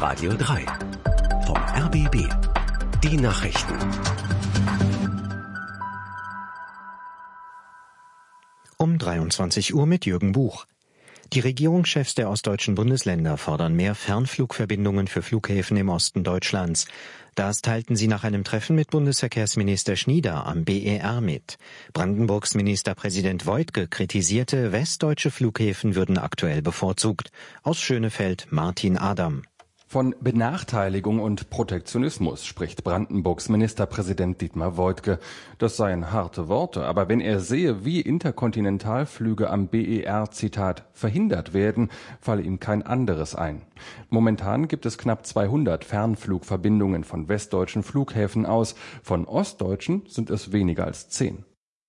Radio 3 vom RBB. Die Nachrichten. Um 23 Uhr mit Jürgen Buch. Die Regierungschefs der ostdeutschen Bundesländer fordern mehr Fernflugverbindungen für Flughäfen im Osten Deutschlands. Das teilten sie nach einem Treffen mit Bundesverkehrsminister Schnieder am BER mit. Brandenburgs Ministerpräsident Woidke kritisierte, westdeutsche Flughäfen würden aktuell bevorzugt. Aus Schönefeld Martin Adam. Von Benachteiligung und Protektionismus spricht Brandenburgs Ministerpräsident Dietmar Woidke. Das seien harte Worte, aber wenn er sehe, wie Interkontinentalflüge am BER, Zitat, verhindert werden, falle ihm kein anderes ein. Momentan gibt es knapp 200 Fernflugverbindungen von westdeutschen Flughäfen aus. Von ostdeutschen sind es weniger als 10.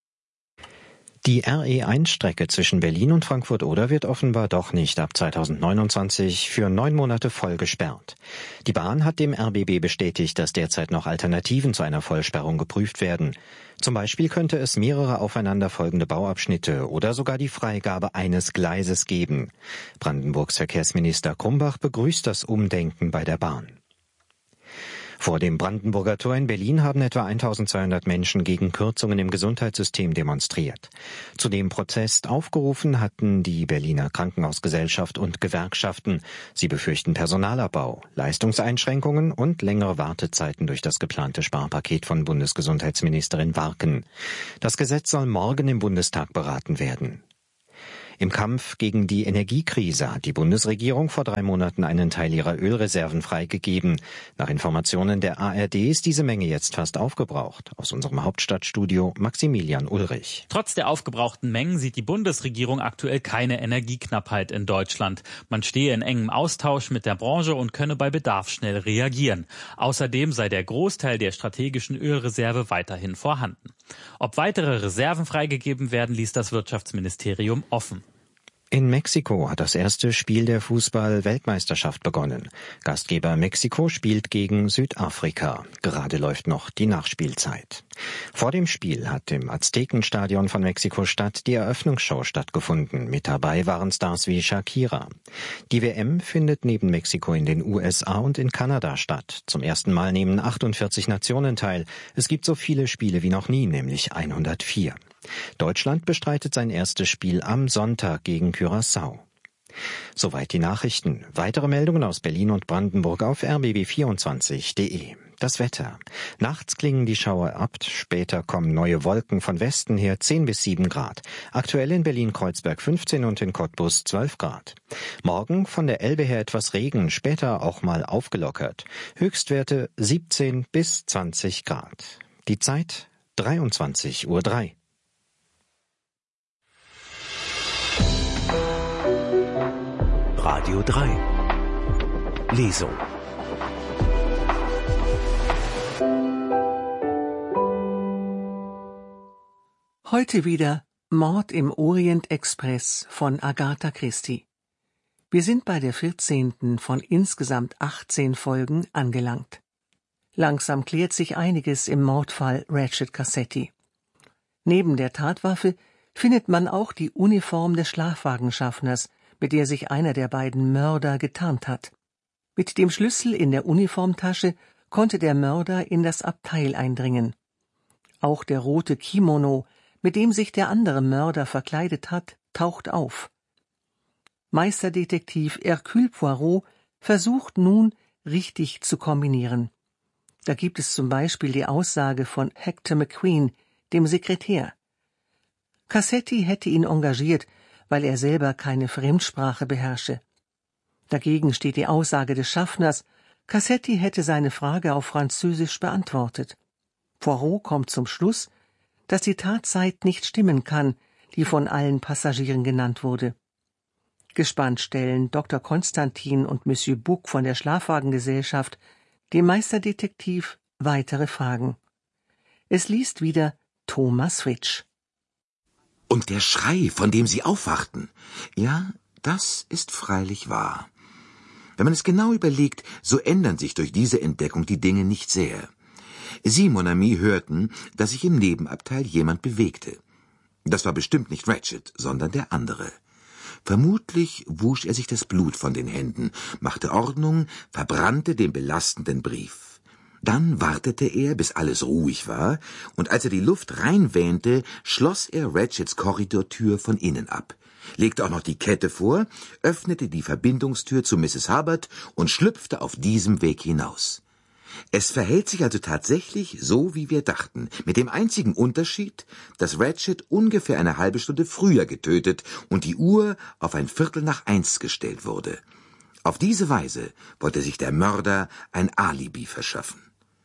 Die RE1-Strecke zwischen Berlin und Frankfurt-Oder wird offenbar doch nicht ab 2029 für 9 Monate voll gesperrt. Die Bahn hat dem RBB bestätigt, dass derzeit noch Alternativen zu einer Vollsperrung geprüft werden. Zum Beispiel könnte es mehrere aufeinanderfolgende Bauabschnitte oder sogar die Freigabe eines Gleises geben. Brandenburgs Verkehrsminister Krumbach begrüßt das Umdenken bei der Bahn. Vor dem Brandenburger Tor in Berlin haben etwa 1200 Menschen gegen Kürzungen im Gesundheitssystem demonstriert. Zu dem Protest aufgerufen hatten die Berliner Krankenhausgesellschaft und Gewerkschaften. Sie befürchten Personalabbau, Leistungseinschränkungen und längere Wartezeiten durch das geplante Sparpaket von Bundesgesundheitsministerin Warken. Das Gesetz soll morgen im Bundestag beraten werden. Im Kampf gegen die Energiekrise hat die Bundesregierung vor 3 Monaten einen Teil ihrer Ölreserven freigegeben. Nach Informationen der ARD ist diese Menge jetzt fast aufgebraucht. Aus unserem Hauptstadtstudio Maximilian Ulrich. Trotz der aufgebrauchten Mengen sieht die Bundesregierung aktuell keine Energieknappheit in Deutschland. Man stehe in engem Austausch mit der Branche und könne bei Bedarf schnell reagieren. Außerdem sei der Großteil der strategischen Ölreserve weiterhin vorhanden. Ob weitere Reserven freigegeben werden, ließ das Wirtschaftsministerium offen. In Mexiko hat das erste Spiel der Fußball-Weltmeisterschaft begonnen. Gastgeber Mexiko spielt gegen Südafrika. Gerade läuft noch die Nachspielzeit. Vor dem Spiel hat im Aztekenstadion von Mexiko-Stadt die Eröffnungsshow stattgefunden. Mit dabei waren Stars wie Shakira. Die WM findet neben Mexiko in den USA und in Kanada statt. Zum ersten Mal nehmen 48 Nationen teil. Es gibt so viele Spiele wie noch nie, nämlich 104. Deutschland bestreitet sein erstes Spiel am Sonntag gegen Curaçao. Soweit die Nachrichten. Weitere Meldungen aus Berlin und Brandenburg auf rbb24.de. Das Wetter. Nachts klingen die Schauer ab, später kommen neue Wolken von Westen her 10 bis 7 Grad. Aktuell in Berlin-Kreuzberg 15 und in Cottbus 12 Grad. Morgen von der Elbe her etwas Regen, später auch mal aufgelockert. Höchstwerte 17 bis 20 Grad. Die Zeit 23:03 Uhr. Radio 3 Lesung. Heute wieder Mord im Orient Express von Agatha Christie. Wir sind bei der 14. von insgesamt 18 Folgen angelangt. Langsam klärt sich einiges im Mordfall Ratchet Cassetti. Neben der Tatwaffe findet man auch die Uniform des Schlafwagenschaffners, mit der sich einer der beiden Mörder getarnt hat. Mit dem Schlüssel in der Uniformtasche konnte der Mörder in das Abteil eindringen. Auch der rote Kimono, mit dem sich der andere Mörder verkleidet hat, taucht auf. Meisterdetektiv Hercule Poirot versucht nun, richtig zu kombinieren. Da gibt es zum Beispiel die Aussage von Hector McQueen, dem Sekretär. Cassetti hätte ihn engagiert, weil er selber keine Fremdsprache beherrsche. Dagegen steht die Aussage des Schaffners, Cassetti hätte seine Frage auf Französisch beantwortet. Poirot kommt zum Schluss, dass die Tatzeit nicht stimmen kann, die von allen Passagieren genannt wurde. Gespannt stellen Dr. Konstantin und Monsieur Bouc von der Schlafwagengesellschaft dem Meisterdetektiv weitere Fragen. Es liest wieder Thomas Fritsch. Und der Schrei, von dem sie aufwachten, ja, das ist freilich wahr. Wenn man es genau überlegt, so ändern sich durch diese Entdeckung die Dinge nicht sehr. Sie, Mon Ami, hörten, dass sich im Nebenabteil jemand bewegte. Das war bestimmt nicht Ratchet, sondern der andere. Vermutlich wusch er sich das Blut von den Händen, machte Ordnung, verbrannte den belastenden Brief. Dann wartete er, bis alles ruhig war, und als er die Luft reinwähnte, schloss er Ratchets Korridortür von innen ab, legte auch noch die Kette vor, öffnete die Verbindungstür zu Mrs. Hubbard und schlüpfte auf diesem Weg hinaus. Es verhält sich also tatsächlich so, wie wir dachten, mit dem einzigen Unterschied, dass Ratchet ungefähr eine halbe Stunde früher getötet und die Uhr auf 1:15 gestellt wurde. Auf diese Weise wollte sich der Mörder ein Alibi verschaffen.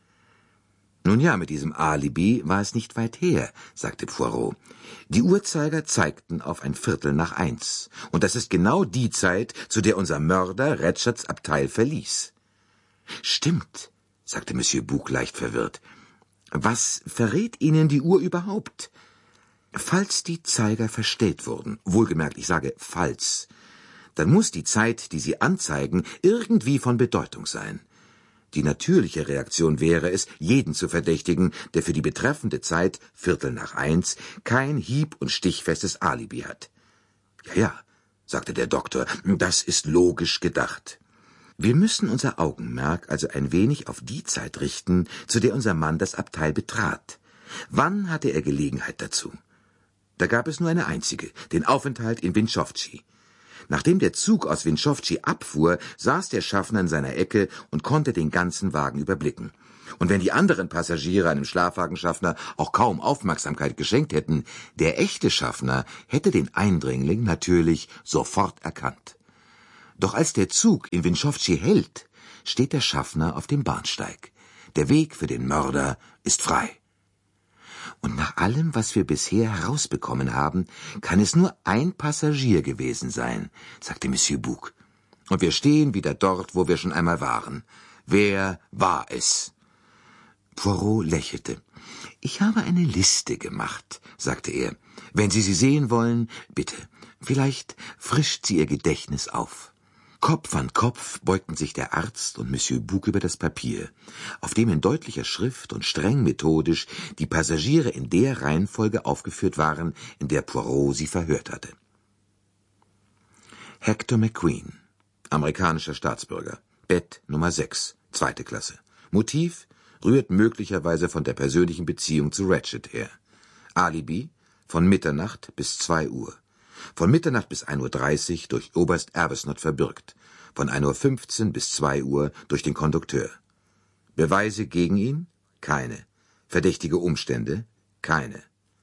»Nun ja, mit diesem Alibi war es nicht weit her«, sagte Poirot. »Die Uhrzeiger zeigten auf 1:15, und das ist genau die Zeit, zu der unser Mörder Ratchets Abteil verließ.« »Stimmt«, sagte Monsieur Bouc leicht verwirrt. »Was verrät Ihnen die Uhr überhaupt?« »Falls die Zeiger verstellt wurden, wohlgemerkt, ich sage falls, dann muss die Zeit, die sie anzeigen, irgendwie von Bedeutung sein. Die natürliche Reaktion wäre es, jeden zu verdächtigen, der für die betreffende Zeit, 1:15, kein hieb- und stichfestes Alibi hat.« »Ja, sagte der Doktor, das ist logisch gedacht. Wir müssen unser Augenmerk also ein wenig auf die Zeit richten, zu der unser Mann das Abteil betrat. Wann hatte er Gelegenheit dazu? Da gab es nur eine einzige, den Aufenthalt in Winchowchi. Nachdem der Zug aus Winchowchi abfuhr, saß der Schaffner in seiner Ecke und konnte den ganzen Wagen überblicken. Und wenn die anderen Passagiere einem Schlafwagenschaffner auch kaum Aufmerksamkeit geschenkt hätten, der echte Schaffner hätte den Eindringling natürlich sofort erkannt. Doch als der Zug in Winchowchi hält, steht der Schaffner auf dem Bahnsteig. Der Weg für den Mörder ist frei. Und nach allem, was wir bisher herausbekommen haben, kann es nur ein Passagier gewesen sein, sagte Monsieur Bouc. Und wir stehen wieder dort, wo wir schon einmal waren. Wer war es? Poirot lächelte. »Ich habe eine Liste gemacht«, sagte er. »Wenn Sie sie sehen wollen, bitte. Vielleicht frischt sie Ihr Gedächtnis auf.« Kopf an Kopf beugten sich der Arzt und Monsieur Bouc über das Papier, auf dem in deutlicher Schrift und streng methodisch die Passagiere in der Reihenfolge aufgeführt waren, in der Poirot sie verhört hatte. Hector McQueen, amerikanischer Staatsbürger, Bett Nummer 6, 2. Klasse. Motiv rührt möglicherweise von der persönlichen Beziehung zu Ratchet her. Alibi von Mitternacht bis 2 Uhr. Von Mitternacht bis 1:30 Uhr durch Oberst Arbuthnot verbürgt, von 1:15 Uhr bis 2 Uhr durch den Kondukteur. Beweise gegen ihn? Keine. Verdächtige Umstände? Keine.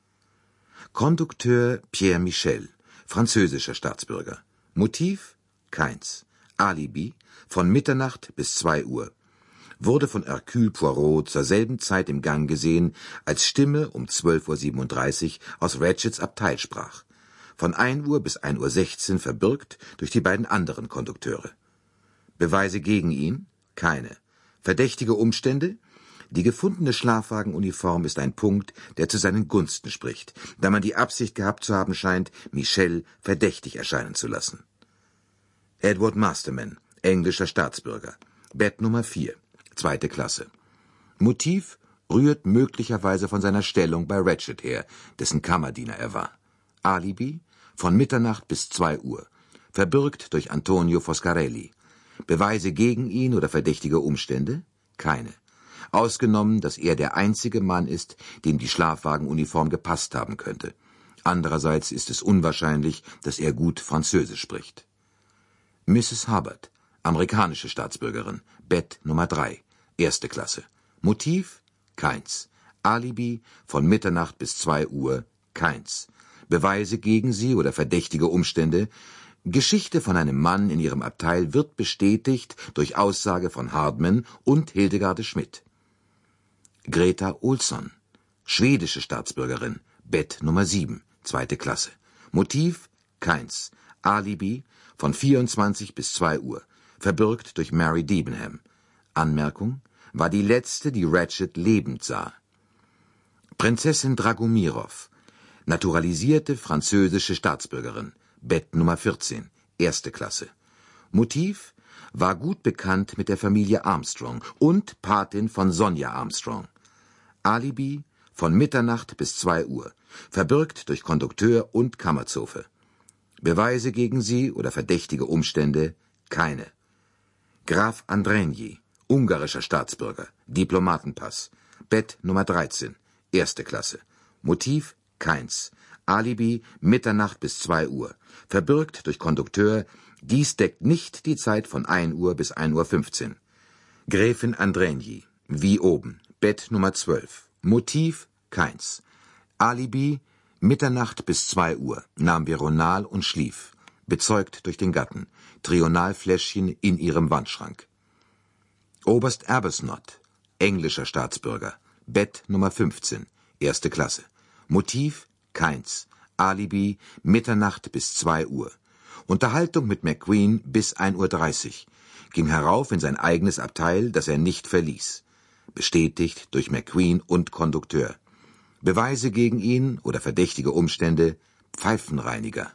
Kondukteur Pierre Michel, französischer Staatsbürger. Motiv? Keins. Alibi? Von Mitternacht bis 2 Uhr. Wurde von Hercule Poirot zur selben Zeit im Gang gesehen, als Stimme um 12:37 Uhr aus Ratchets Abteil sprach. Von 1 Uhr bis 1:16 Uhr verbürgt durch die beiden anderen Kondukteure. Beweise gegen ihn? Keine. Verdächtige Umstände? Die gefundene Schlafwagenuniform ist ein Punkt, der zu seinen Gunsten spricht, da man die Absicht gehabt zu haben scheint, Michel verdächtig erscheinen zu lassen. Edward Masterman, englischer Staatsbürger. Bett Nummer 4, 2. Klasse. Motiv rührt möglicherweise von seiner Stellung bei Ratchet her, dessen Kammerdiener er war. Alibi von Mitternacht bis 2 Uhr, verbürgt durch Antonio Foscarelli. Beweise gegen ihn oder verdächtige Umstände? Keine. Ausgenommen, dass er der einzige Mann ist, dem die Schlafwagenuniform gepasst haben könnte. Andererseits ist es unwahrscheinlich, dass er gut Französisch spricht. Mrs. Hubbard, amerikanische Staatsbürgerin, Bett Nummer 3, 1. Klasse. Motiv? Keins. Alibi von Mitternacht bis 2 Uhr? Keins. Beweise gegen sie oder verdächtige Umstände? Geschichte von einem Mann in ihrem Abteil wird bestätigt durch Aussage von Hardman und Hildegarde Schmidt. Greta Olsson, schwedische Staatsbürgerin, Bett Nummer 7, 2. Klasse. Motiv? Keins. Alibi von 24 bis 2 Uhr, verbürgt durch Mary Debenham. Anmerkung: war die letzte, die Ratchet lebend sah. Prinzessin Dragomirov, naturalisierte französische Staatsbürgerin, Bett Nummer 14, 1. Klasse. Motiv: war gut bekannt mit der Familie Armstrong und Patin von Sonja Armstrong. Alibi von Mitternacht bis 2 Uhr, verbürgt durch Kondukteur und Kammerzofe. Beweise gegen sie oder verdächtige Umstände? Keine. Graf Andrenyi, ungarischer Staatsbürger, Diplomatenpass, Bett Nummer 13, 1. Klasse. Motiv? Keins. Alibi Mitternacht bis 2 Uhr. Verbürgt durch Kondukteur, dies deckt nicht die Zeit von 1 Uhr bis 1:15 Uhr. Gräfin Andrenyi, wie oben, Bett Nummer 12. Motiv? Keins. Alibi Mitternacht bis 2 Uhr, nahm Veronal und schlief. Bezeugt durch den Gatten. Trionalfläschchen in ihrem Wandschrank. Oberst Arbuthnot, englischer Staatsbürger, Bett Nummer 15, 1. Klasse. Motiv? Keins. Alibi Mitternacht bis 2 Uhr. Unterhaltung mit McQueen bis 1:30 Uhr. Ging herauf in sein eigenes Abteil, das er nicht verließ. Bestätigt durch McQueen und Kondukteur. Beweise gegen ihn oder verdächtige Umstände? Pfeifenreiniger.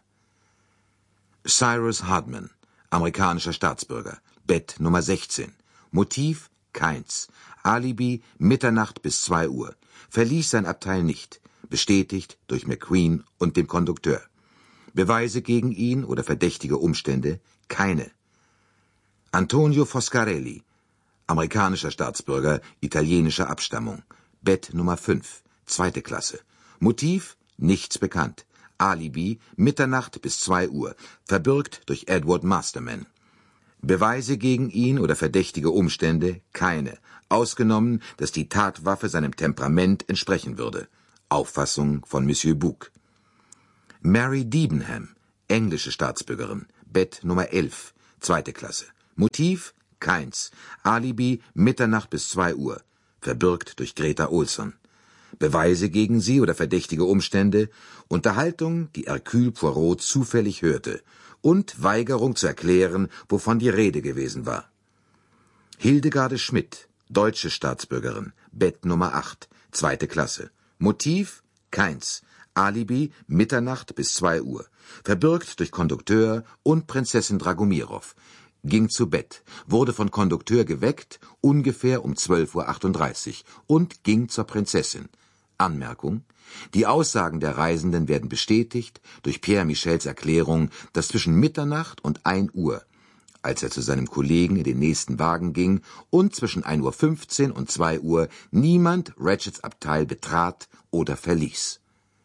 Cyrus Hardman, amerikanischer Staatsbürger, Bett Nummer 16. Motiv? Keins. Alibi Mitternacht bis 2 Uhr. Verließ sein Abteil nicht. Bestätigt durch McQueen und den Kondukteur. Beweise gegen ihn oder verdächtige Umstände? Keine. Antonio Foscarelli, amerikanischer Staatsbürger, italienischer Abstammung, Bett Nummer 5, 2. Klasse. Motiv? Nichts bekannt. Alibi Mitternacht bis 2 Uhr, verbürgt durch Edward Masterman. Beweise gegen ihn oder verdächtige Umstände? Keine. Ausgenommen, dass die Tatwaffe seinem Temperament entsprechen würde. Auffassung von Monsieur Bouc. Mary Debenham, englische Staatsbürgerin, Bett Nummer 11, 2. Klasse. Motiv? Keins. Alibi Mitternacht bis 2 Uhr, verbürgt durch Greta Olson. Beweise gegen sie oder verdächtige Umstände? Unterhaltung, die Hercule Poirot zufällig hörte, und Weigerung zu erklären, wovon die Rede gewesen war. Hildegarde Schmidt, deutsche Staatsbürgerin, Bett Nummer 8, 2. Klasse. Motiv? Keins. Alibi Mitternacht bis 2 Uhr, verbürgt durch Kondukteur und Prinzessin Dragomirow. Ging zu Bett, wurde von Kondukteur geweckt, ungefähr um 12:38 Uhr, und ging zur Prinzessin. Anmerkung: Die Aussagen der Reisenden werden bestätigt durch Pierre Michels Erklärung, dass zwischen Mitternacht und 1 Uhr, als er zu seinem Kollegen in den nächsten Wagen ging, und zwischen 1:15 Uhr und 2 Uhr niemand Ratchets Abteil betrat oder verließ.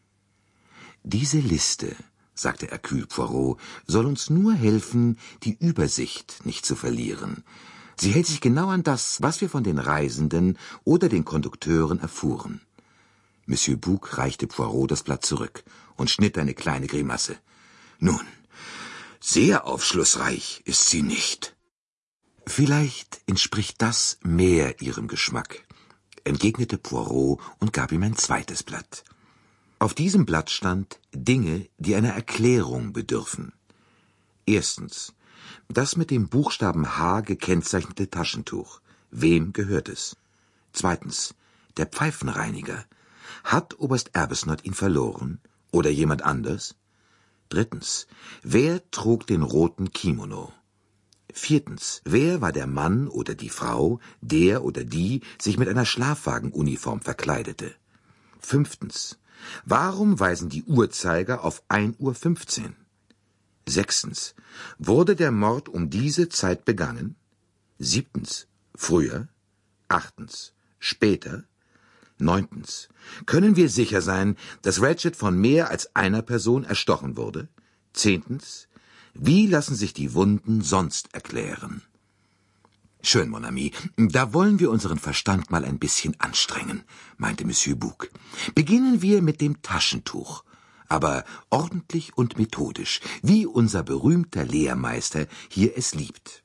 Diese Liste, sagte Hercule Poirot, soll uns nur helfen, die Übersicht nicht zu verlieren. Sie hält sich genau an das, was wir von den Reisenden oder den Kondukteuren erfuhren. Monsieur Bouc reichte Poirot das Blatt zurück und schnitt eine kleine Grimasse. Nun, sehr aufschlussreich ist sie nicht. Vielleicht entspricht das mehr Ihrem Geschmack, entgegnete Poirot und gab ihm ein zweites Blatt. Auf diesem Blatt stand Dinge, die einer Erklärung bedürfen. Erstens, das mit dem Buchstaben H gekennzeichnete Taschentuch. Wem gehört es? Zweitens, der Pfeifenreiniger. Hat Oberst Arbuthnot ihn verloren oder jemand anders? Drittens, wer trug den roten Kimono? Viertens, wer war der Mann oder die Frau, der oder die sich mit einer Schlafwagenuniform verkleidete? Fünftens, warum weisen die Uhrzeiger auf 1:15 Uhr? Sechstens, wurde der Mord um diese Zeit begangen? Siebtens, früher? Achtens, später? Neuntens, können wir sicher sein, dass Ratchet von mehr als einer Person erstochen wurde? Zehntens, wie lassen sich die Wunden sonst erklären? Schön, mon ami, da wollen wir unseren Verstand mal ein bisschen anstrengen, meinte Monsieur Bouc. Beginnen wir mit dem Taschentuch, aber ordentlich und methodisch, wie unser berühmter Lehrmeister hier es liebt.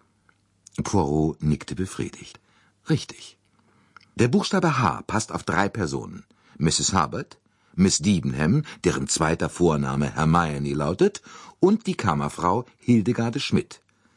Poirot nickte befriedigt. Richtig. Der Buchstabe H passt auf 3 Personen. Mrs. Hubbard, Miss Debenham, deren zweiter Vorname Hermione lautet, und die Kammerfrau Hildegarde Schmidt.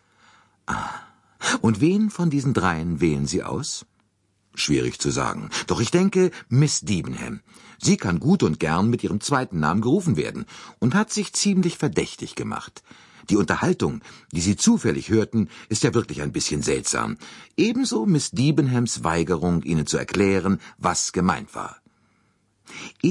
Und wen von diesen 3 wählen Sie aus? Schwierig zu sagen. Doch ich denke, Miss Debenham. Sie kann gut und gern mit ihrem zweiten Namen gerufen werden und hat sich ziemlich verdächtig gemacht. Die Unterhaltung, die Sie zufällig hörten, ist ja wirklich ein bisschen seltsam. Ebenso Miss Debenhams Weigerung, Ihnen zu erklären, was gemeint war. Ich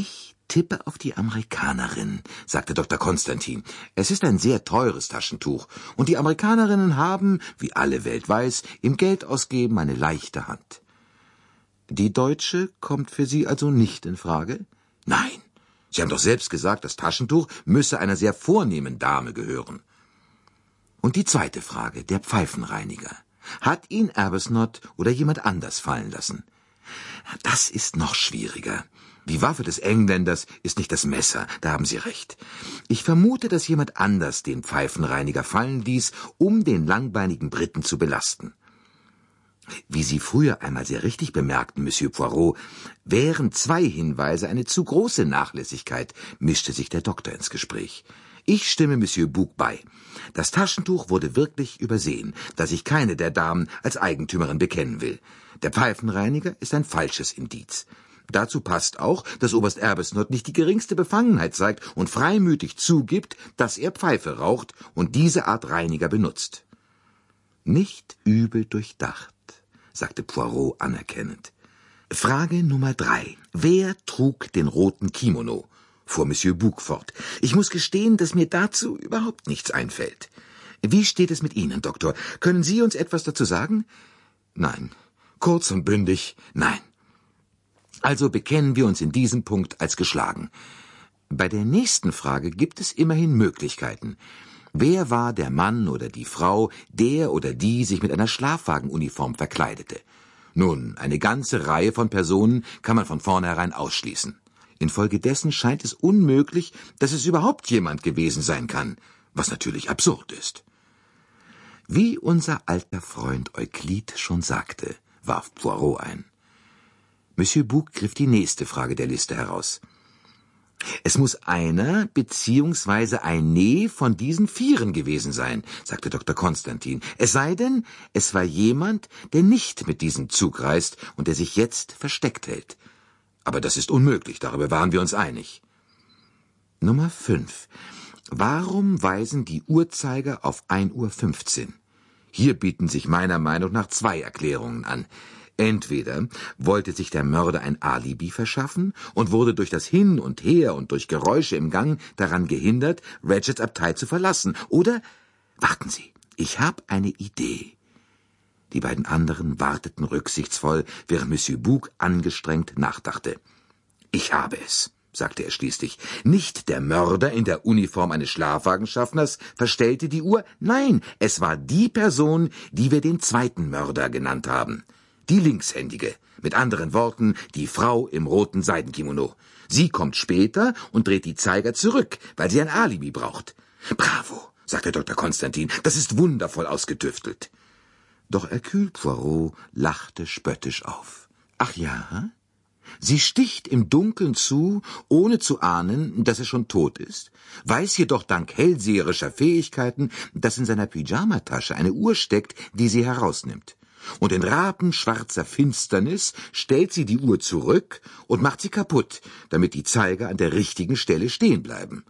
Tippe auf die Amerikanerin, sagte Dr. Konstantin. Es ist ein sehr teures Taschentuch, und die Amerikanerinnen haben, wie alle Welt weiß, im Geldausgeben eine leichte Hand. Die Deutsche kommt für Sie also nicht in Frage? Nein, Sie haben doch selbst gesagt, das Taschentuch müsse einer sehr vornehmen Dame gehören. Und die zweite Frage, der Pfeifenreiniger. Hat ihn Arbuthnot oder jemand anders fallen lassen? Das ist noch schwieriger. Die Waffe des Engländers ist nicht das Messer, da haben Sie recht. Ich vermute, dass jemand anders den Pfeifenreiniger fallen ließ, um den langbeinigen Briten zu belasten. Wie Sie früher einmal sehr richtig bemerkten, Monsieur Poirot, wären 2 Hinweise eine zu große Nachlässigkeit, mischte sich der Doktor ins Gespräch. Ich stimme Monsieur Bouc bei. Das Taschentuch wurde wirklich übersehen, da sich keine der Damen als Eigentümerin bekennen will. Der Pfeifenreiniger ist ein falsches Indiz. Dazu passt auch, dass Oberst Arbuthnot nicht die geringste Befangenheit zeigt und freimütig zugibt, dass er Pfeife raucht und diese Art Reiniger benutzt. Nicht übel durchdacht, sagte Poirot anerkennend. Frage Nummer 3. Wer trug den roten Kimono? Fuhr Monsieur Bouc fort. Ich muss gestehen, dass mir dazu überhaupt nichts einfällt. Wie steht es mit Ihnen, Doktor? Können Sie uns etwas dazu sagen? Nein. Kurz und bündig, nein. Also bekennen wir uns in diesem Punkt als geschlagen. Bei der nächsten Frage gibt es immerhin Möglichkeiten. Wer war der Mann oder die Frau, der oder die sich mit einer Schlafwagenuniform verkleidete? Nun, eine ganze Reihe von Personen kann man von vornherein ausschließen. Infolgedessen scheint es unmöglich, dass es überhaupt jemand gewesen sein kann, was natürlich absurd ist. Wie unser alter Freund Euklid schon sagte, warf Poirot ein. Monsieur Bouc griff die nächste Frage der Liste heraus. Es muss einer bzw. eine von diesen 4 gewesen sein, sagte Dr. Konstantin. Es sei denn, es war jemand, der nicht mit diesem Zug reist und der sich jetzt versteckt hält. Aber das ist unmöglich, darüber waren wir uns einig. Nummer 5. Warum weisen die Uhrzeiger auf 1:15 Uhr? Hier bieten sich meiner Meinung nach 2 Erklärungen an. Entweder wollte sich der Mörder ein Alibi verschaffen und wurde durch das Hin und Her und durch Geräusche im Gang daran gehindert, Ratchets Abtei zu verlassen. Oder, warten Sie, ich habe eine Idee. Die beiden anderen warteten rücksichtsvoll, während Monsieur Bouc angestrengt nachdachte. Ich habe es, sagte er schließlich. Nicht der Mörder in der Uniform eines Schlafwagenschaffners verstellte die Uhr. Nein, es war die Person, die wir den zweiten Mörder genannt haben. Die Linkshändige, mit anderen Worten, die Frau im roten Seidenkimono. Sie kommt später und dreht die Zeiger zurück, weil sie ein Alibi braucht. Bravo, sagte Dr. Konstantin, das ist wundervoll ausgetüftelt. Doch Hercule Poirot lachte spöttisch auf. Ach ja? Sie sticht im Dunkeln zu, ohne zu ahnen, dass er schon tot ist, weiß jedoch dank hellseherischer Fähigkeiten, dass in seiner Pyjamatasche eine Uhr steckt, die sie herausnimmt. Und in rabenschwarzer Finsternis stellt sie die Uhr zurück und macht sie kaputt, damit die Zeiger an der richtigen Stelle stehen bleiben.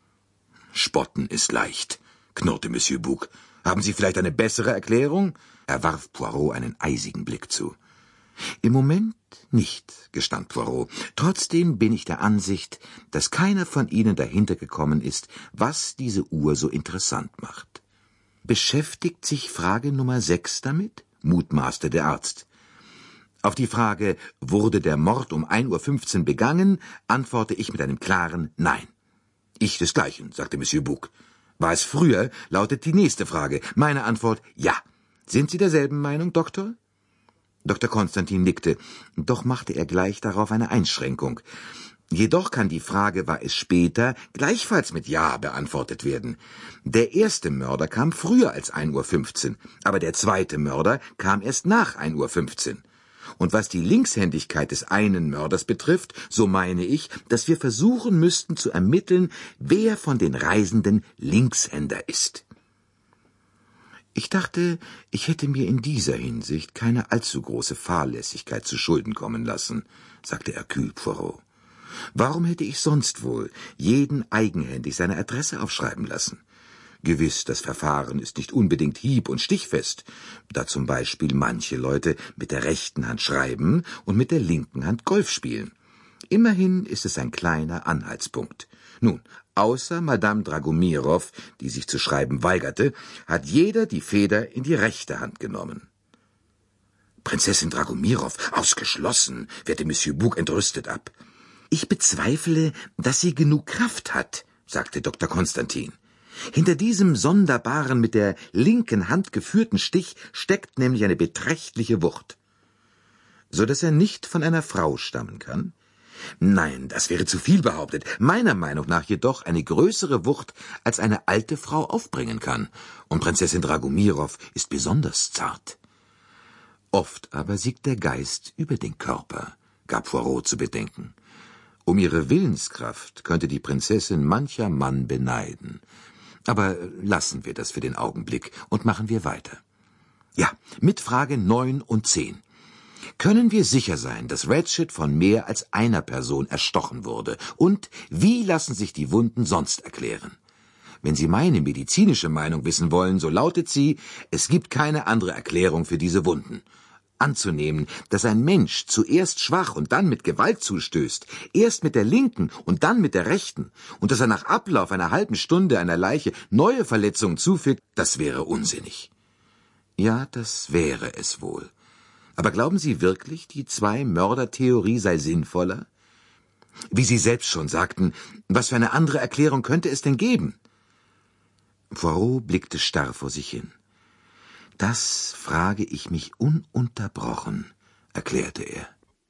Spotten ist leicht, knurrte Monsieur Bouc. Haben Sie vielleicht eine bessere Erklärung? Er warf Poirot einen eisigen Blick zu. Im Moment nicht, gestand Poirot. Trotzdem bin ich der Ansicht, dass keiner von Ihnen dahinter gekommen ist, was diese Uhr so interessant macht. Beschäftigt sich Frage Nummer 6 damit? Mutmaßte der Arzt. Auf die Frage, wurde der Mord um 1:15 Uhr begangen, antworte ich mit einem klaren Nein. Ich desgleichen, sagte Monsieur Bouc. War es früher, lautet die nächste Frage. Meine Antwort, ja. Sind Sie derselben Meinung, Doktor? Dr. Konstantin nickte, doch machte er gleich darauf eine Einschränkung. Jedoch kann die Frage, war es später, gleichfalls mit Ja beantwortet werden. Der erste Mörder kam früher als 1:15 Uhr, aber der zweite Mörder kam erst nach 1:15 Uhr. Und was die Linkshändigkeit des einen Mörders betrifft, so meine ich, dass wir versuchen müssten zu ermitteln, wer von den Reisenden Linkshänder ist. Ich dachte, ich hätte mir in dieser Hinsicht keine allzu große Fahrlässigkeit zu Schulden kommen lassen, sagte Hercule Poirot. Warum hätte ich sonst wohl jeden eigenhändig seine Adresse aufschreiben lassen? Gewiss, das Verfahren ist nicht unbedingt hieb- und stichfest, da zum Beispiel manche Leute mit der rechten Hand schreiben und mit der linken Hand Golf spielen. Immerhin ist es ein kleiner Anhaltspunkt. Nun, außer Madame Dragomirow, die sich zu schreiben weigerte, hat jeder die Feder in die rechte Hand genommen. Prinzessin Dragomirow, ausgeschlossen, wehrte Monsieur Bouc entrüstet ab. Ich bezweifle, dass sie genug Kraft hat, sagte Dr. Konstantin. Hinter diesem sonderbaren, mit der linken Hand geführten Stich steckt nämlich eine beträchtliche Wucht. So dass er nicht von einer Frau stammen kann? Nein, das wäre zu viel behauptet. Meiner Meinung nach jedoch eine größere Wucht, als eine alte Frau aufbringen kann. Und Prinzessin Dragomirow ist besonders zart. Oft aber siegt der Geist über den Körper, gab Poirot zu bedenken. Um ihre Willenskraft könnte die Prinzessin mancher Mann beneiden. Aber lassen wir das für den Augenblick und machen wir weiter. Ja, mit Frage 9 und 10. Können wir sicher sein, dass Ratchet von mehr als einer Person erstochen wurde? Und wie lassen sich die Wunden sonst erklären? Wenn Sie meine medizinische Meinung wissen wollen, so lautet sie, es gibt keine andere Erklärung für diese Wunden. Anzunehmen, dass ein Mensch zuerst schwach und dann mit Gewalt zustößt, erst mit der linken und dann mit der rechten, und dass er nach Ablauf einer halben Stunde einer Leiche neue Verletzungen zufügt, das wäre unsinnig. Ja, das wäre es wohl. Aber glauben Sie wirklich, die Zwei-Mörder-Theorie sei sinnvoller? Wie Sie selbst schon sagten, was für eine andere Erklärung könnte es denn geben? Poirot blickte starr vor sich hin. Das frage ich mich ununterbrochen, erklärte er.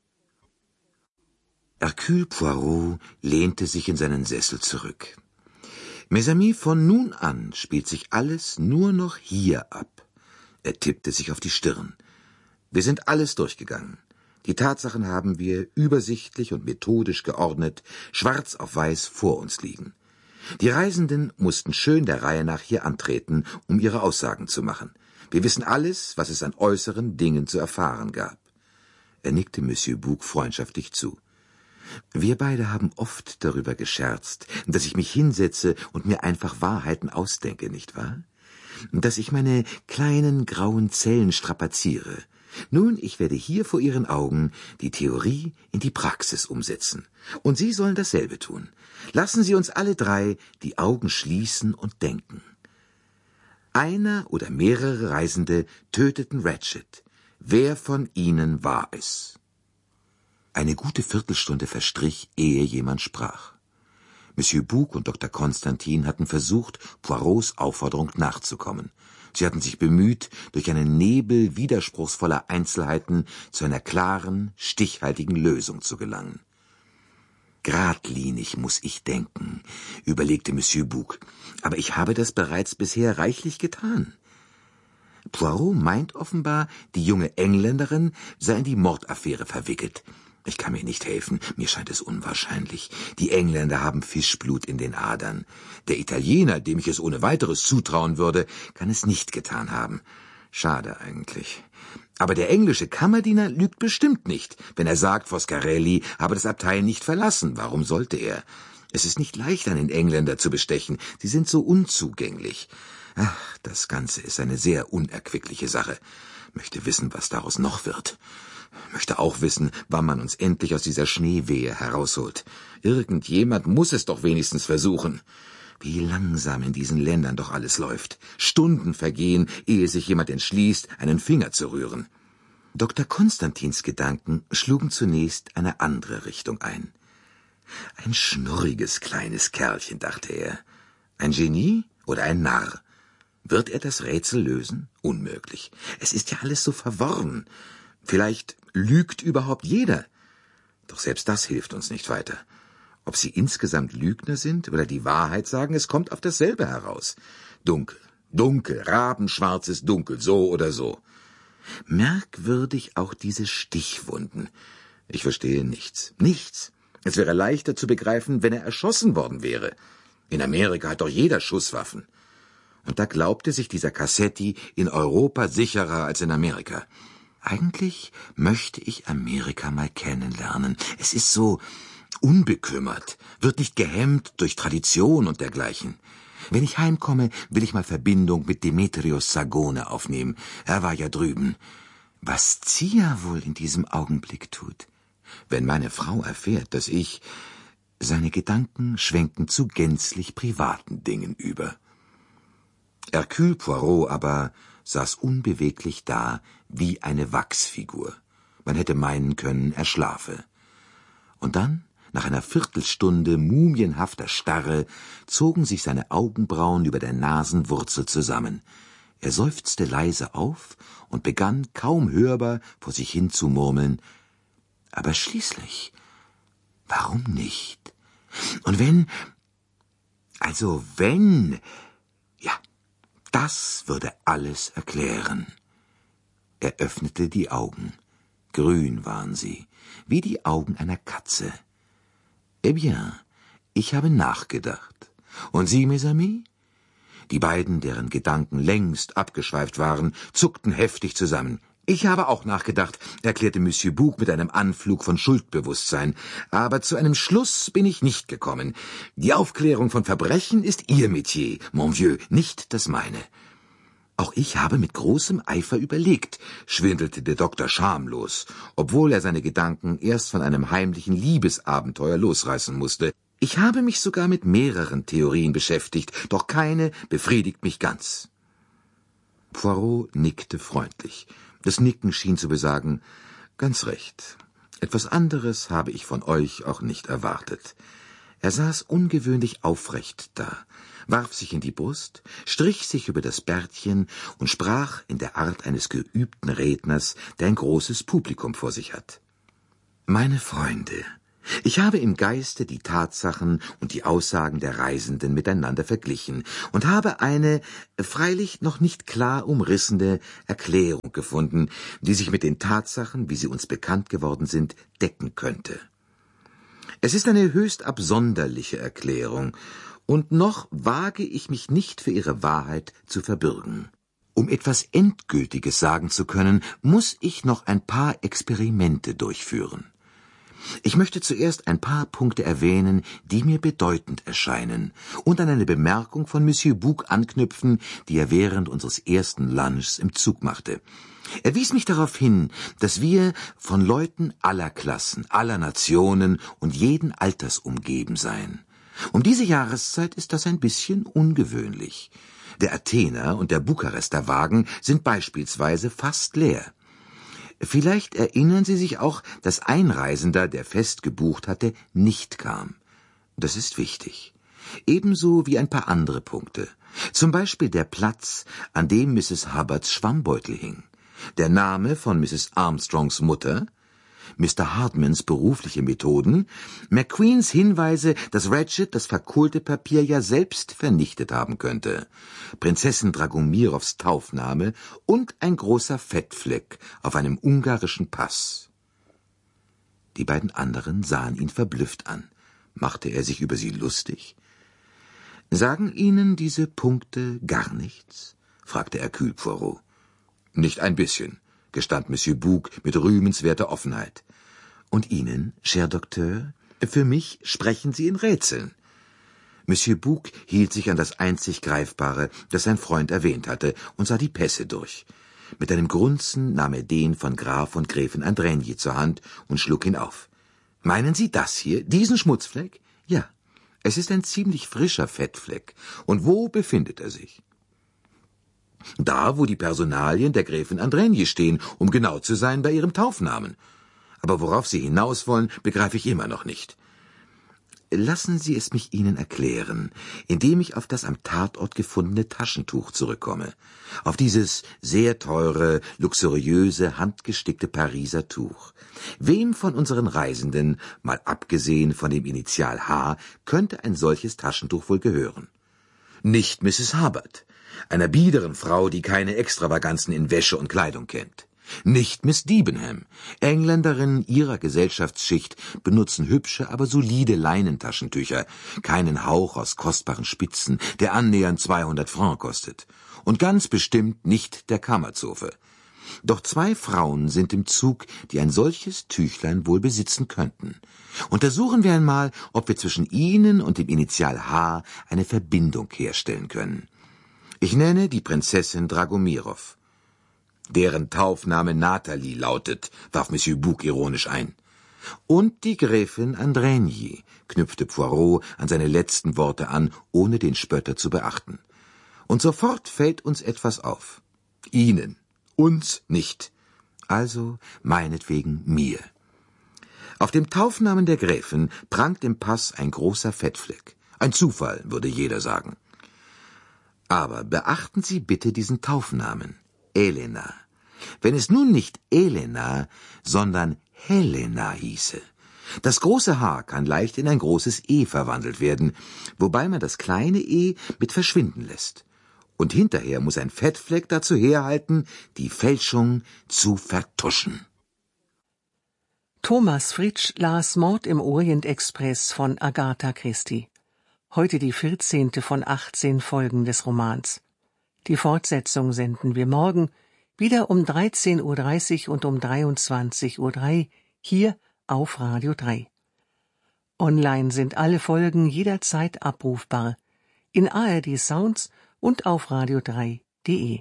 Hercule Poirot lehnte sich in seinen Sessel zurück. Mes amis, von nun an spielt sich alles nur noch hier ab. Er tippte sich auf die Stirn. Wir sind alles durchgegangen. Die Tatsachen haben wir übersichtlich und methodisch geordnet, schwarz auf weiß vor uns liegen. Die Reisenden mussten schön der Reihe nach hier antreten, um ihre Aussagen zu machen. Wir wissen alles, was es an äußeren Dingen zu erfahren gab. Er nickte Monsieur Bouc freundschaftlich zu. Wir beide haben oft darüber gescherzt, dass ich mich hinsetze und mir einfach Wahrheiten ausdenke, nicht wahr? Dass ich meine kleinen grauen Zellen strapaziere. Nun, ich werde hier vor Ihren Augen die Theorie in die Praxis umsetzen. Und Sie sollen dasselbe tun. Lassen Sie uns alle drei die Augen schließen und denken. Einer oder mehrere Reisende töteten Ratchet. Wer von ihnen war es? Eine gute Viertelstunde verstrich, ehe jemand sprach. Monsieur Bouc und Dr. Konstantin hatten versucht, Poirots Aufforderung nachzukommen. Sie hatten sich bemüht, durch einen Nebel widerspruchsvoller Einzelheiten zu einer klaren, stichhaltigen Lösung zu gelangen. Gradlinig muss ich denken, überlegte Monsieur Bouc, aber ich habe das bereits bisher reichlich getan. Poirot meint offenbar, die junge Engländerin sei in die Mordaffäre verwickelt. Ich kann mir nicht helfen, mir scheint es unwahrscheinlich. Die Engländer haben Fischblut in den Adern. Der Italiener, dem ich es ohne weiteres zutrauen würde, kann es nicht getan haben. Schade eigentlich. Aber der englische Kammerdiener lügt bestimmt nicht, wenn er sagt, Foscarelli habe das Abteil nicht verlassen. Warum sollte er? Es ist nicht leicht, einen Engländer zu bestechen. Sie sind so unzugänglich. Ach, das Ganze ist eine sehr unerquickliche Sache. Möchte wissen, was daraus noch wird. Möchte auch wissen, wann man uns endlich aus dieser Schneewehe herausholt. Irgendjemand muss es doch wenigstens versuchen. Wie langsam in diesen Ländern doch alles läuft. Stunden vergehen, ehe sich jemand entschließt, einen Finger zu rühren. Dr. Konstantins Gedanken schlugen zunächst eine andere Richtung ein. Ein schnurriges kleines Kerlchen, dachte er. Ein Genie oder ein Narr? Wird er das Rätsel lösen? Unmöglich. Es ist ja alles so verworren. Vielleicht lügt überhaupt jeder. Doch selbst das hilft uns nicht weiter. Ob sie insgesamt Lügner sind oder die Wahrheit sagen, es kommt auf dasselbe heraus. Dunkel, dunkel, rabenschwarzes Dunkel, so oder so. Merkwürdig auch diese Stichwunden. Ich verstehe nichts. Nichts. Es wäre leichter zu begreifen, wenn er erschossen worden wäre. In Amerika hat doch jeder Schusswaffen. Und da glaubte sich dieser Cassetti in Europa sicherer als in Amerika. Eigentlich möchte ich Amerika mal kennenlernen. Es ist so unbekümmert, wird nicht gehemmt durch Tradition und dergleichen. Wenn ich heimkomme, will ich mal Verbindung mit Demetrios Sagone aufnehmen. Er war ja drüben. Was Zia wohl in diesem Augenblick tut? wenn meine Frau erfährt, dass ich... Seine Gedanken schwenken zu gänzlich privaten Dingen über. Hercule Poirot aber saß unbeweglich da, wie eine Wachsfigur. Man hätte meinen können, er schlafe. Und dann, nach einer Viertelstunde mumienhafter Starre, zogen sich seine Augenbrauen über der Nasenwurzel zusammen. Er seufzte leise auf und begann, kaum hörbar, vor sich hin zu murmeln. Aber schließlich, warum nicht? Und wenn, ja, das würde alles erklären. Er öffnete die Augen. Grün waren sie, wie die Augen einer Katze. Eh bien, ich habe nachgedacht. Und Sie, mes amis? Die beiden, deren Gedanken längst abgeschweift waren, zuckten heftig zusammen. Ich habe auch nachgedacht, erklärte Monsieur Bouc mit einem Anflug von Schuldbewusstsein. Aber zu einem Schluss bin ich nicht gekommen. Die Aufklärung von Verbrechen ist Ihr Metier, mon vieux, nicht das meine. Auch ich habe mit großem Eifer überlegt, schwindelte der Doktor schamlos, obwohl er seine Gedanken erst von einem heimlichen Liebesabenteuer losreißen musste. Ich habe mich sogar mit mehreren Theorien beschäftigt, doch keine befriedigt mich ganz. Poirot nickte freundlich. Das Nicken schien zu besagen, ganz recht. Etwas anderes habe ich von euch auch nicht erwartet. Er saß ungewöhnlich aufrecht da, warf sich in die Brust, strich sich über das Bärtchen und sprach in der Art eines geübten Redners, der ein großes Publikum vor sich hat. Meine Freunde, ich habe im Geiste die Tatsachen und die Aussagen der Reisenden miteinander verglichen und habe eine, freilich noch nicht klar umrissene Erklärung gefunden, die sich mit den Tatsachen, wie sie uns bekannt geworden sind, decken könnte. Es ist eine höchst absonderliche Erklärung, und noch wage ich mich nicht für ihre Wahrheit zu verbürgen. Um etwas Endgültiges sagen zu können, muss ich noch ein paar Experimente durchführen. Ich möchte zuerst ein paar Punkte erwähnen, die mir bedeutend erscheinen, und an eine Bemerkung von Monsieur Bouc anknüpfen, die er während unseres ersten Lunchs im Zug machte. Er wies mich darauf hin, dass wir von Leuten aller Klassen, aller Nationen und jeden Alters umgeben seien. Um diese Jahreszeit ist das ein bisschen ungewöhnlich. Der Athener und der Bukarester Wagen sind beispielsweise fast leer. Vielleicht erinnern Sie sich auch, dass ein Reisender, der fest gebucht hatte, nicht kam. Das ist wichtig. Ebenso wie ein paar andere Punkte. Zum Beispiel der Platz, an dem Mrs. Hubbards Schwammbeutel hing. Der Name von Mrs. Armstrongs Mutter, Mr. Hardmans berufliche Methoden, McQueens Hinweise, dass Ratchet das verkohlte Papier ja selbst vernichtet haben könnte, Prinzessin Dragomirows Taufname und ein großer Fettfleck auf einem ungarischen Pass. Die beiden anderen sahen ihn verblüfft an. Machte er sich über sie lustig? »Sagen Ihnen diese Punkte gar nichts?« fragte Hercule Poirot. »Nicht ein bisschen«, gestand Monsieur Bouc mit rühmenswerter Offenheit. »Und Ihnen, cher Doktor? Für mich sprechen Sie in Rätseln.« Monsieur Bouc hielt sich an das einzig Greifbare, das sein Freund erwähnt hatte, und sah die Pässe durch. Mit einem Grunzen nahm er den von Graf und Gräfin Andrigny zur Hand und schlug ihn auf. »Meinen Sie das hier, diesen Schmutzfleck?« »Ja, es ist ein ziemlich frischer Fettfleck. Und wo befindet er sich?« »Da, wo die Personalien der Gräfin Andrigny stehen, um genau zu sein, bei ihrem Taufnamen. Aber worauf Sie hinaus wollen, begreife ich immer noch nicht.« »Lassen Sie es mich Ihnen erklären, indem ich auf das am Tatort gefundene Taschentuch zurückkomme. Auf dieses sehr teure, luxuriöse, handgestickte Pariser Tuch. Wem von unseren Reisenden, mal abgesehen von dem Initial H, könnte ein solches Taschentuch wohl gehören? Nicht Mrs. Hubbard, einer biederen Frau, die keine Extravaganzen in Wäsche und Kleidung kennt. Nicht Miss Debenham. Engländerinnen ihrer Gesellschaftsschicht benutzen hübsche, aber solide Leinentaschentücher, keinen Hauch aus kostbaren Spitzen, der annähernd 200 Francs kostet. Und ganz bestimmt nicht der Kammerzofe. Doch 2 Frauen sind im Zug, die ein solches Tüchlein wohl besitzen könnten. Untersuchen wir einmal, ob wir zwischen ihnen und dem Initial H eine Verbindung herstellen können. Ich nenne die Prinzessin Dragomirow. »Deren Taufname Nathalie lautet«, warf Monsieur Bouc ironisch ein. Und die Gräfin Andrigny, knüpfte Poirot an seine letzten Worte an, ohne den Spötter zu beachten. Und sofort fällt uns etwas auf. Ihnen, uns nicht. Also meinetwegen mir. Auf dem Taufnamen der Gräfin prangt im Pass ein großer Fettfleck. Ein Zufall, würde jeder sagen. Aber beachten Sie bitte diesen Taufnamen. Elena. Wenn es nun nicht Elena, sondern Helena hieße. Das große H kann leicht in ein großes E verwandelt werden, wobei man das kleine E mit verschwinden lässt. Und hinterher muss ein Fettfleck dazu herhalten, die Fälschung zu vertuschen. Thomas Fritsch las Mord im Orient-Express von Agatha Christie. Heute die 14. von 18 Folgen des Romans. Die Fortsetzung senden wir morgen wieder um 13:30 Uhr und um 23:03 Uhr hier auf Radio 3. Online sind alle Folgen jederzeit abrufbar in ARD Sounds und auf radio3.de.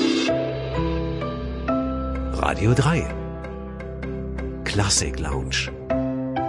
Radio 3 Klassik Lounge.